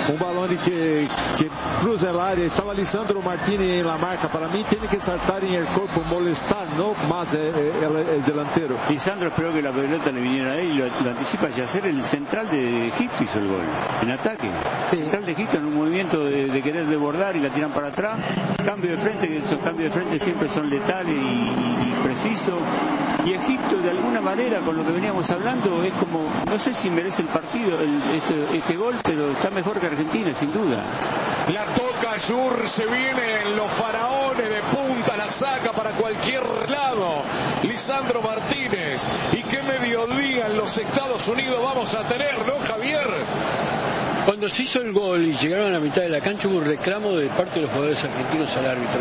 un balón que cruza el área. Estaba Lisandro Martínez en la marca. Para mí tiene que saltar en el cuerpo, molestar, no más el delantero. Lisandro esperó que la pelota le viniera a él y lo anticipa. Y hacer el central de Egipto hizo el gol en ataque. El central de Egipto en un movimiento de querer desbordar y la tiran para atrás. Cambio de frente, que esos cambios de frente siempre son letales y precisos. Y Egipto, de alguna manera, con lo que veníamos hablando, es como, no sé si merece el partido este gol, pero está mejor que Argentina, sin duda. La toca Yur, se vienen los faraones de punta, la saca para cualquier lado. Lisandro Martínez. Y qué mediodía en los Estados Unidos vamos a tener, ¿no, Javier? Cuando se hizo el gol y llegaron a la mitad de la cancha, hubo un reclamo de parte de los jugadores argentinos al árbitro.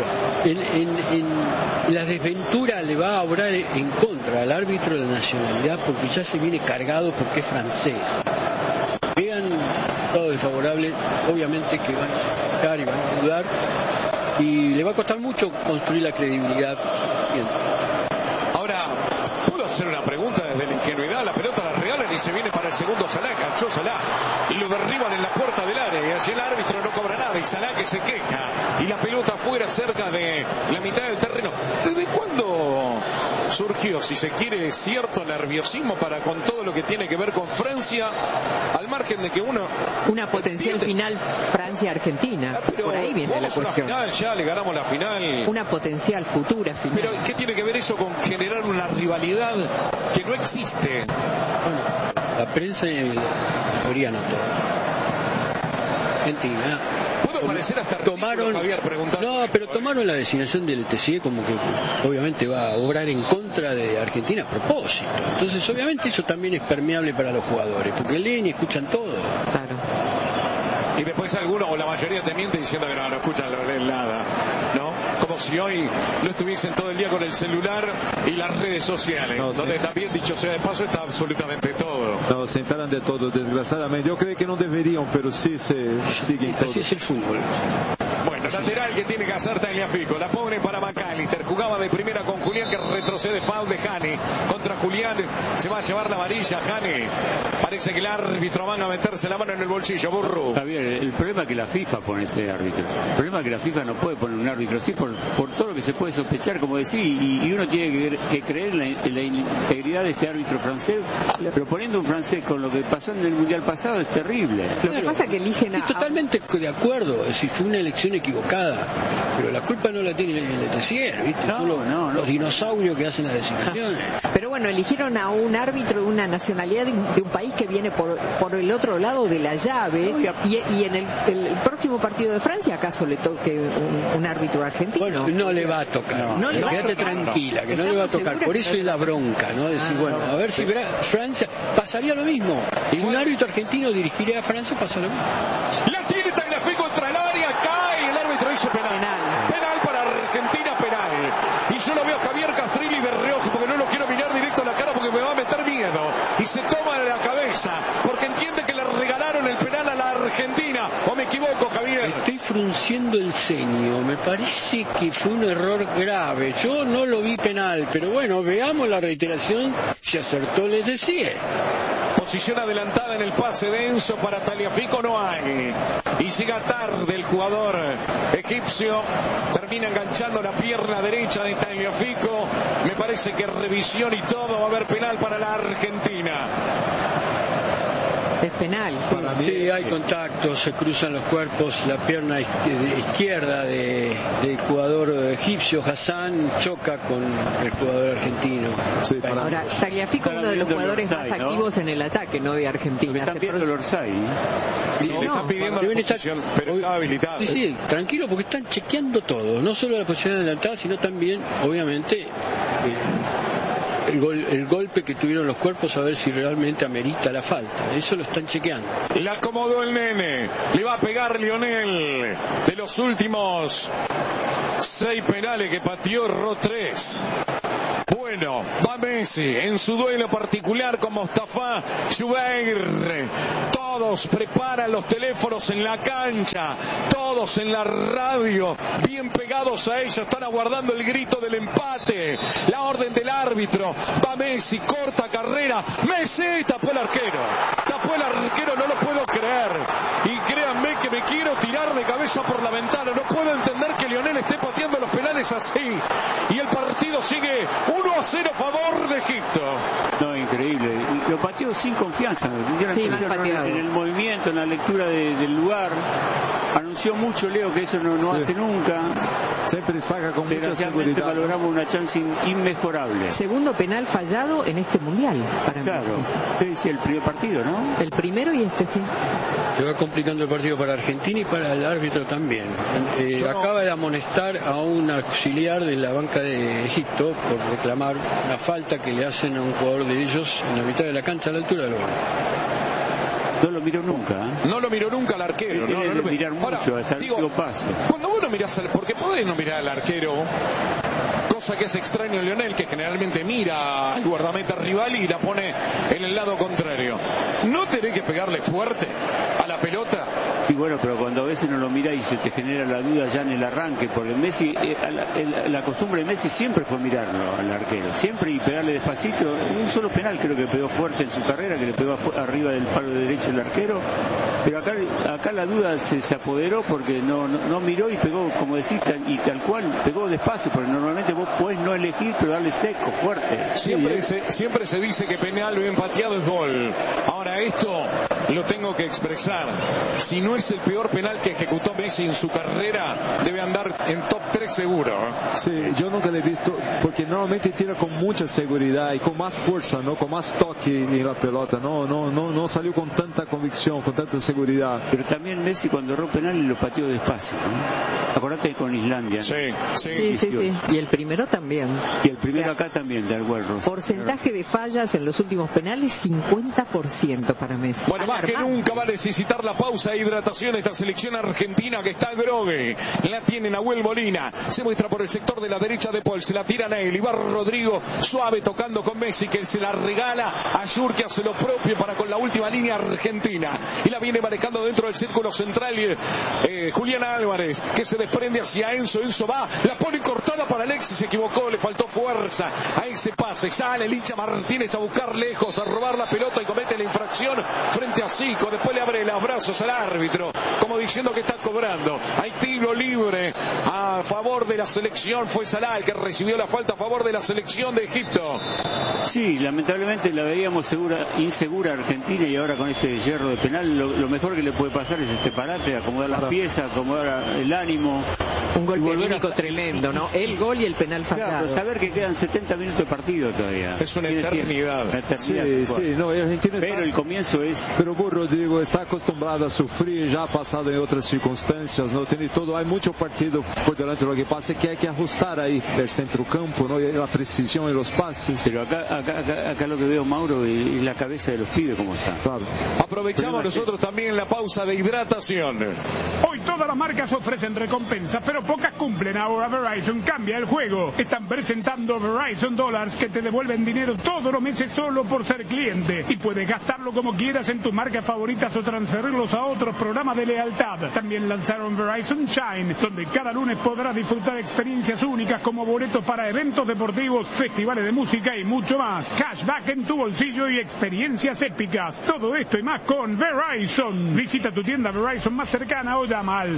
En la desventura le va a obrar en contra al árbitro de la nacionalidad, porque ya se viene cargado porque es francés. Vean todo desfavorable, obviamente que van a sacar y van a dudar, y le va a costar mucho construir la credibilidad. Ahora, ¿puedo hacer una pregunta desde la ingenuidad? La pelota la regalan y se viene para el segundo Salah, enganchó Salah y lo derriban en la puerta del área y allí el árbitro no cobra nada y Salah que se queja y la pelota afuera cerca de la mitad del terreno. ¿Desde cuándo surgió, si se quiere, cierto nerviosismo para con todo lo que tiene que ver con Francia, al margen de que una potencial final Francia-Argentina? Por ahí viene la cuestión. Final, ya le ganamos la final. Una potencial futura final. Pero ¿qué tiene que ver eso con generar una rivalidad que no existe? Bueno, la prensa y la mayoría no todo. Argentina. Puedo parecer hasta tomaron, Javier, no, pero tomaron la designación del TCE como que obviamente va a obrar en contra de Argentina a propósito. Entonces obviamente eso también es permeable para los jugadores, porque leen y escuchan todo. Claro. Y después algunos o la mayoría te miente diciendo que no escuchan, no leen nada, ¿no? Como si hoy no estuviesen todo el día con el celular y las redes sociales, donde también, dicho sea de paso, está absolutamente todo. No, se enteran de todo, desgraciadamente. Yo creo que no deberían, pero sí se siguen todo. Así es el fútbol. Bueno, lateral que tiene que hacer Tagliafico, la pone para McAllister, jugaba de primera con Julián que retrocede, foul de Hani contra Julián, se va a llevar la varilla Hani, parece que el árbitro van a meterse la mano en el bolsillo. Burro. Javier, el problema es que la FIFA pone este árbitro, el problema es que la FIFA no puede poner un árbitro así por todo lo que se puede sospechar, como decía, y uno tiene que creer en la integridad de este árbitro francés, pero poniendo un francés con lo que pasó en el Mundial pasado es terrible. Lo que pasa es que eligen Estoy totalmente de acuerdo, es decir, fue una elección equivocada, pero la culpa no la tiene el TCE, ¿viste? No, los dinosaurios que hacen las designaciones. Pero bueno, eligieron a un árbitro de una nacionalidad de un país que viene por el otro lado de la llave, y en el próximo partido de Francia, ¿acaso le toque un árbitro argentino? Bueno, no le va a tocar. No le va a Quédate tocar. tranquila, que no le va a tocar. Por eso es la bronca, ¿no? Decir, bueno, a ver si Francia pasaría lo mismo. Y un árbitro argentino dirigiría a Francia, pasa lo mismo. La tiene Tagliafico, entra al área, cae, el árbitro dice penal. Penal para Argentina, penal. Y yo lo veo a Javier Castrilli de reojo porque no lo quiero mirar directo a la cara porque me va a meter miedo. Y se toma la cabeza porque entiende que le regalaron el penal a la Argentina. ¿O me equivoco, Javier? Estoy frunciendo el ceño. Me parece que fue un error grave. Yo no lo vi penal, pero bueno, veamos la reiteración si acertó les decía. Posición adelantada en el pase denso para Tagliafico no hay. Y llega tarde el jugador egipcio. Termina enganchando la pierna derecha de Tagliafico. Me parece que revisión y todo va a haber penal para la Argentina. Es penal, sí. Sí, hay contacto, se cruzan los cuerpos, la pierna izquierda del jugador egipcio Hassan choca con el jugador argentino. Sí, ahora, Tagliafico es uno de los jugadores más activos en el ataque, no de Argentina. Están viendo el Orsay. Sí, le están pidiendo la posición, pero está habilitado. Sí, tranquilo, porque están chequeando todo, no solo la posición adelantada, sino también, obviamente, el golpe que tuvieron los cuerpos, a ver si realmente amerita la falta. Eso lo están chequeando. La acomodó el nene, le va a pegar Lionel. De los últimos 6 penales que pateó, erró 3. Bueno, va Messi en su duelo particular con Mostafa Jubeir. Todos preparan los teléfonos en la cancha, todos en la radio, bien pegados a ella, están aguardando el grito del empate, la orden del árbitro. Va Messi, corta carrera, Messi tapó el arquero, no lo puedo creer. Y créanme que me quiero tirar de cabeza por la ventana, no puedo entender que Lionel esté pateando los penales así. Y el partido sigue 1-0 a favor de Egipto. No, increíble. Lo pateó sin confianza. Sí, en el movimiento, en la lectura del lugar. Anunció mucho Leo que eso no hace nunca. Siempre saca con mucha seguridad. Valoramos una chance inmejorable. Segundo penal fallado en este mundial para mí. Claro. Sí, el primer partido, ¿no? El primero y este sí. Se va complicando el partido para Argentina y para el árbitro también. Acaba de amonestar a un auxiliar de la banca de Egipto por reclamar una falta que le hacen a un jugador de ellos en la mitad de la cancha a la altura del banco. No lo miró nunca. No lo miró nunca el arquero. No lo mirar mucho, hasta el último paso. Cuando vos no mirás, porque podés no mirar al arquero, cosa que es extraño en Lionel, que generalmente mira al guardameta rival y la pone en el lado contrario. ¿No tenés que pegarle fuerte a la pelota? Y bueno, pero cuando a veces no lo mirás y se te genera la duda ya en el arranque, porque Messi, la costumbre de Messi siempre fue mirarlo al arquero, siempre, y pegarle despacito. Un solo penal creo que pegó fuerte en su carrera, que le pegó arriba del palo derecho el arquero, pero acá la duda se apoderó porque no miró y pegó, como decís, y tal cual, pegó despacio, porque normalmente vos podés no elegir, pero darle seco, fuerte. Siempre se dice que penal bien pateado es gol. Ahora esto lo tengo que expresar. Si no es el peor penal que ejecutó Messi en su carrera, debe andar en top 3 seguro. Sí, yo nunca le he visto, porque normalmente tira con mucha seguridad y con más fuerza, ¿no? Con más toque en la pelota. No salió con tanta convicción, con tanta seguridad. Pero también Messi cuando erró penal lo pateó despacio, ¿no? Acordate con Islandia. Sí. Y el primero también. Y el primero acá también, de Alguerros. Porcentaje de fallas en los últimos penales, 50% para Messi. Bueno, más que nunca va a necesitar la pausa e hidratación esta selección argentina que está grogue. La tiene Nahuel Molina. Se muestra por el sector de la derecha de Paul. Se la tira Neil. Y va Rodrigo suave tocando con Messi, que se la regala a Yur, que hace lo propio para con la última línea argentina. Y la viene manejando dentro del círculo central Julián Álvarez, que se desprende hacia Enzo. Enzo va, la pone cortada para Alexis. Se equivocó, le faltó fuerza a ese pase. Sale Licha Martínez a buscar lejos, a robar la pelota y comete la infracción frente a Zico. Después le abre los brazos al árbitro, como diciendo que está cobrando. Hay tiro libre a favor de la selección. Fue Salah el que recibió la falta a favor de la selección de Egipto. Sí, lamentablemente la veíamos insegura Argentina, y ahora con este hierro de penal lo mejor que le puede pasar es este parate, acomodar las piezas, acomodar el ánimo. Un golpe anímico tremendo, ¿no? El gol y el penal fallado. Claro, saber que quedan 70 minutos de partido todavía. Es una eternidad. Pero el comienzo es... Pero Rodrigo está acostumbrado a sufrir, ya ha pasado en otras circunstancias, ¿no? Tiene todo, hay mucho partido por delante. Lo que pasa es que hay que ajustar ahí el centrocampo, ¿no? Y la precisión en los pases. Pero acá lo que veo, Mauro, es la cabeza de los pibes como está. Claro. Aprovechamos nosotros también la pausa de hidratación. Hoy todas las marcas ofrecen recompensas, pero pocas cumplen. Ahora Verizon cambia el juego. Están presentando Verizon Dollars, que te devuelven dinero todos los meses solo por ser cliente. Y puedes gastarlo como quieras en tus marcas favoritas o transferirlos a otros programas de lealtad. También lanzaron Verizon Shine, donde cada lunes podrás disfrutar experiencias únicas como boletos para eventos deportivos, festivales de música y mucho más. Cashback en tu bolsillo y experiencias épicas. Todo esto y más con Verizon. Visita tu tienda Verizon más cercana o llama al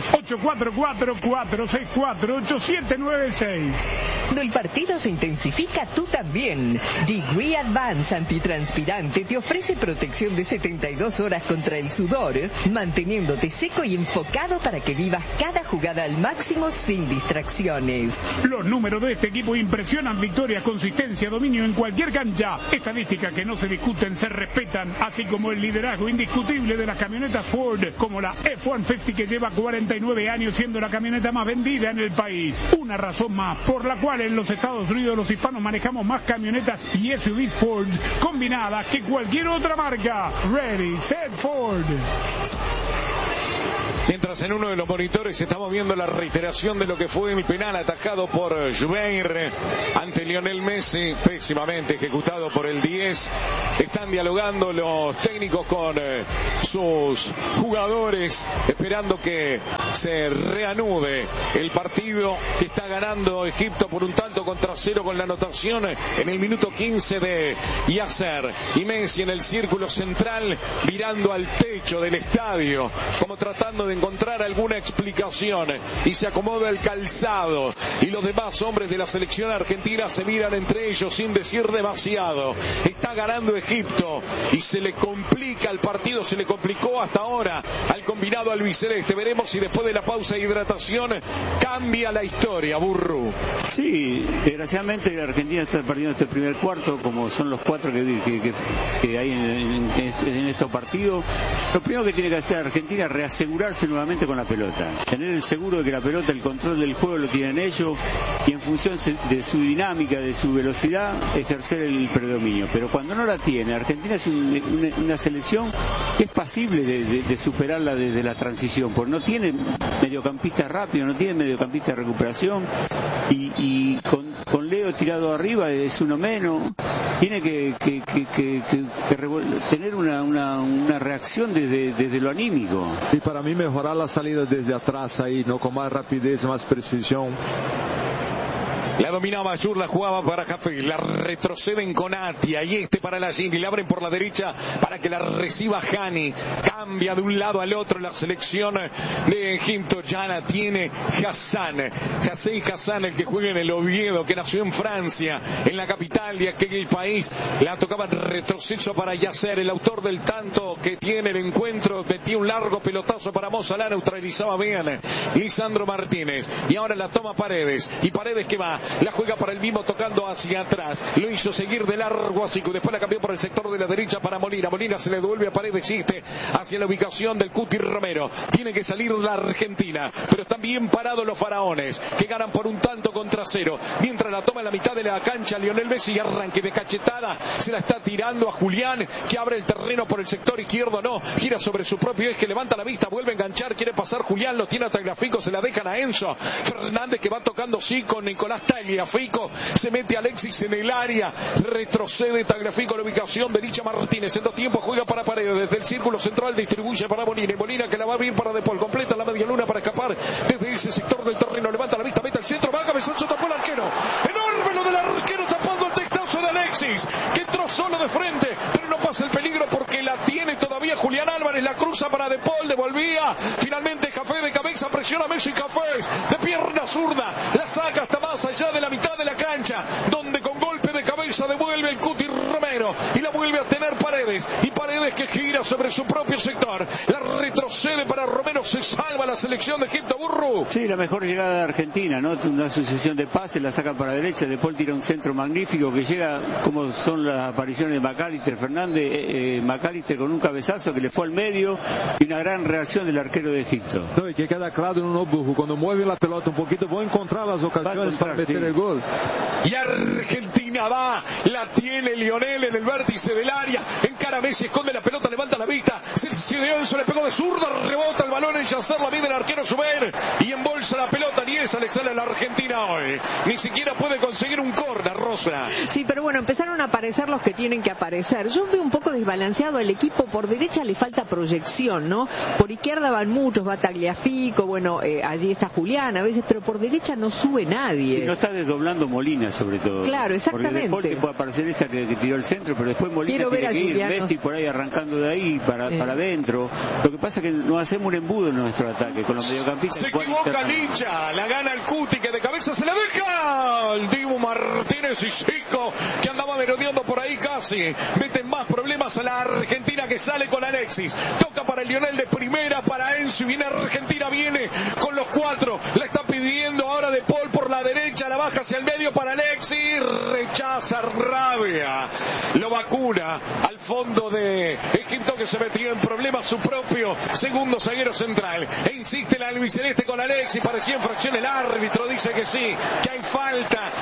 844-464-8796. Cuando el partido se intensifica, tú también. Degree Advance Antitranspirante te ofrece protección de 72 horas contra el sudor, manteniéndote seco y enfocado para que vivas cada jugada al máximo sin distracciones. Los números de este equipo impresionan: victoria, consistencia, dominio en cualquier cancha. Estadísticas que no se discuten, se respetan, así como el liderazgo indiscutible de las camionetas Ford, como la F-150, que lleva 49 años siendo la camioneta más vendida en el país. Una razón más por la cual en los Estados Unidos los hispanos manejamos más camionetas y SUVs Ford combinadas que cualquier otra marca. Ready, set, Ford. Mientras en uno de los monitores estamos viendo la reiteración de lo que fue el penal atajado por Jubeir ante Lionel Messi, pésimamente ejecutado por el 10. Están dialogando los técnicos con sus jugadores, esperando que se reanude el partido que está ganando Egipto por 1-0 con la anotación en el minuto 15 de Yasser. Y Messi en el círculo central, mirando al techo del estadio, como tratando de encontrar alguna explicación, y se acomoda el calzado, y los demás hombres de la selección argentina se miran entre ellos sin decir demasiado. Está ganando Egipto y se le complica el partido, se le complicó hasta ahora al combinado albiceleste. Veremos si después de la pausa de hidratación cambia la historia, Burru. Sí, desgraciadamente Argentina está perdiendo este primer cuarto, como son los 4 que hay en estos partidos. Lo primero que tiene que hacer Argentina es reasegurarse nuevamente con la pelota, tener el seguro de que la pelota, el control del juego lo tienen ellos, y en función de su dinámica, de su velocidad, ejercer el predominio. Pero cuando no la tiene, Argentina es una selección que es pasible de superarla desde la transición, porque no tiene mediocampista rápido, no tiene mediocampista de recuperación, y con Leo tirado arriba es uno menos. Tiene que tener una reacción desde lo anímico. Y para mí mejorar la salida desde atrás ahí, no con más rapidez, más precisión. La dominaba Ayur, la jugaba para Jafé, la retroceden con Atia y para la Gini, le abren por la derecha para que la reciba Hani. Cambia de un lado al otro la selección de Egipto. Ya la tiene Hassan, Hassan, el que juega en el Oviedo, que nació en Francia, en la capital de aquel país. La tocaba en retroceso para Yasser, el autor del tanto que tiene el encuentro. Metía un largo pelotazo para Mo Salah, neutralizaba bien Lisandro Martínez. Y ahora la toma Paredes, y Paredes que va, la juega para el mismo tocando hacia atrás, lo hizo seguir de largo a Zico, después la cambió por el sector de la derecha para Molina. Molina se le devuelve a Paredes, existe hacia la ubicación del Cuti Romero. Tiene que salir la Argentina, pero están bien parados los faraones, que ganan por 1-0. Mientras la toma en la mitad de la cancha Lionel Messi, arranque de cachetada, se la está tirando a Julián, que abre el terreno por el sector izquierdo, no, gira sobre su propio eje, levanta la vista, vuelve a enganchar, quiere pasar Julián, lo tiene a Tagliafico, se la dejan a Enzo Fernández, que va tocando sí con Nicolás Tagliafico, se mete Alexis en el área, retrocede Tagliafico a la ubicación de Licha Martínez, en 2 tiempos juega para Paredes, desde el círculo central distribuye para Molina, y Molina que la va bien para De Paul, completa la media luna para escapar desde ese sector del terreno, levanta la vista, mete al centro, va a cabezazo, tapó el arquero, enorme lo del arquero tapando el testazo de Alexis, que entró solo de frente, pero no pasa el peligro porque la tiene todavía Julián Álvarez, la cruza para De Paul, devolvía, finalmente Café de cabeza, presiona a Messi, Cafés de pierna zurda, la saca hasta más allá de la mitad de la cancha, donde con golpe de cabeza devuelve el Cuti Romero y la vuelve a tener Paredes, y Paredes que gira sobre su propio sector, la retrocede para Romero, se salva la selección de Egipto, Burru. Sí, la mejor llegada de Argentina, ¿no? Una sucesión de pases, la saca para la derecha, después tira un centro magnífico que llega, como son las apariciones de McAllister Fernández, McAllister con un cabezazo que le fue al medio, y una gran reacción del arquero de Egipto. No, y que queda claro en un Burru, cuando mueve la pelota un poquito, voy a encontrar las ocasiones para meter el gol. Y Argentina va, la tiene Lionel en el vértice del área, encara Messi, esconde la pelota, levanta la vista, Sergio de Enzo le pegó de zurda, rebota el balón en Yasser, la mide el arquero Jubeir y embolsa la pelota, ni esa le sale a la Argentina hoy, ni siquiera puede conseguir un córner, Rosa. Sí, pero bueno, empezaron a aparecer los que tienen que aparecer. Yo veo un poco desbalanceado el equipo, por derecha le falta proyección, ¿no? Por izquierda van muchos, va Tagliafico, bueno, allí está Julián a veces, pero por derecha no sube nadie. Sí, no está desdoblando Molina sobre todo. Claro, exactamente. Porque después puede aparecer esta que tiró el centro, pero después Molina tiene que ir, Messi por ahí arrancando de ahí para adentro. Lo que pasa es que no hacemos un embudo en nuestro ataque con los mediocampistas. Se equivoca Licha, la gana el Cuti, que de cabeza se la deja el Dibu Martínez, y Zico, que andaba merodeando por ahí casi. Meten más problemas a la Argentina, que sale con Alexis. Toca para el Lionel de primera, para Enzo, y viene Argentina, viene con los 4. La está pidiendo ahora De Paul por la derecha, la baja hacia el medio para Alexis. Rechaza Rabia. Lo vacuna al fondo de Egipto, que se metía en problemas su propio segundo zaguero central. E insiste la albiceleste con Alexis. Parecía infracción, el árbitro dice que sí, que hay falta de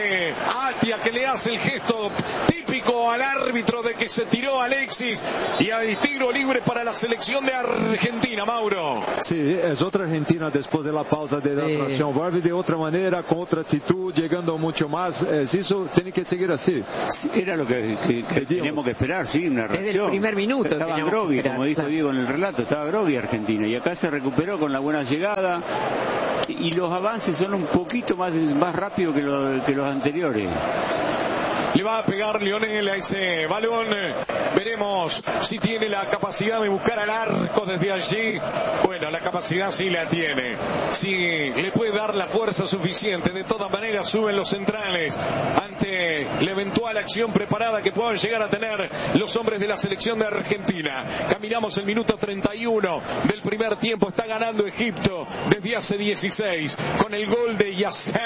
de Atia, que le hace el gesto típico al árbitro de que se tiró Alexis, y hay tiro libre para la selección de Argentina, Mauro. Sí, es otra Argentina después de la pausa de adaptación. Vuelve de otra manera, con otra actitud, llegando mucho más. Eso tiene que seguir así. Sí, era lo que teníamos que esperar, sí, una reacción. Desde el primer minuto. Estaba groggy, como dijo Diego en el relato, estaba groggy Argentina, y acá se recuperó con la buena llegada, y los avances son un poquito más rápidos que los anteriores. Le va a pegar Lionel a ese balón. Veremos si tiene la capacidad de buscar al arco desde allí. Bueno, la capacidad sí la tiene. Sí, le puede dar la fuerza suficiente. De todas maneras, suben los centrales ante la eventual acción preparada que puedan llegar a tener los hombres de la selección de Argentina. Caminamos el minuto 31 del primer tiempo. Está ganando Egipto desde hace 16 con el gol de Yasser.